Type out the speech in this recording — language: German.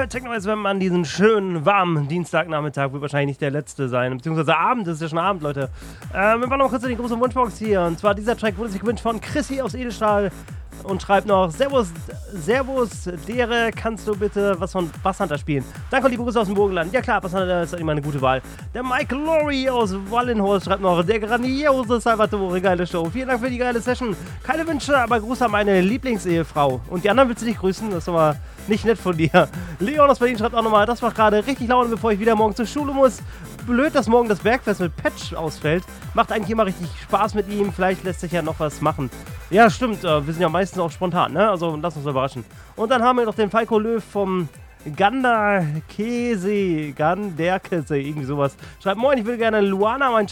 hört Techno FM an diesen schönen, warmen Dienstagnachmittag. Wird wahrscheinlich nicht der letzte sein, beziehungsweise Abend, das ist ja schon Abend, Leute. Wir machen noch kurz in die große Wunschbox hier. Und zwar dieser Track wurde sich gewünscht von Chrissy aus Edelstahl und schreibt noch: Servus, Dere, kannst du bitte was von Basshunter spielen? Danke, liebe Grüße aus dem Burgenland. Ja klar, Basshunter ist immer eine gute Wahl. Der Mike Lorry aus Wallenhorst schreibt noch: Der grandiose Salvatore, geile Show. Vielen Dank für die geile Session. Keine Wünsche, aber Gruß an meine Lieblingsehefrau. Und die anderen willst du nicht grüßen? Das ist aber nicht nett von dir. Leon aus Berlin schreibt auch nochmal: Das macht gerade richtig Laune, bevor ich wieder morgen zur Schule muss. Blöd, dass morgen das Bergfest mit Patch ausfällt. Macht eigentlich immer richtig Spaß mit ihm. Vielleicht lässt sich ja noch was machen. Ja, stimmt. Wir sind ja meistens auch spontan, ne? Also lass uns überraschen. Und dann haben wir noch den Falco Löw vom Ganderkese, irgendwie sowas. Schreibt: Moin, ich will gerne Luana, mein